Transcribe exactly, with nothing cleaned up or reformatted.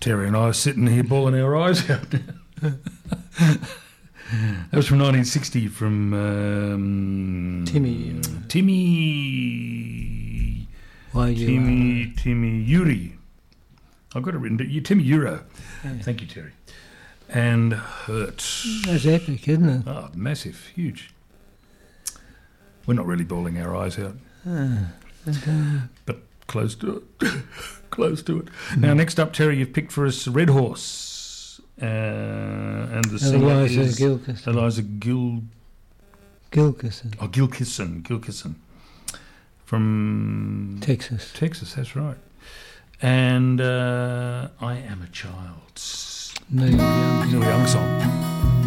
Terry and I are sitting here bawling our eyes out. That was from nineteen sixty from um, Timmy. Timmy. Why you Timmy. Timmy Yuri. I've got it written. You Timmy Euro. Yeah. Thank you, Terry. And Hurt. That's epic, isn't it? Oh, massive, huge. We're not really bawling our eyes out, Ah, and, uh, but close to it. Close to it. Now, next up, Terry, you've picked for us Red Horse. Uh, and the singer Eliza is Gilkison. Eliza Gil... Gilkison. Oh, Gilkison. Gilkison. From... Texas. Texas, that's right. And uh, I Am a Child. Neil Young. Neil Young song.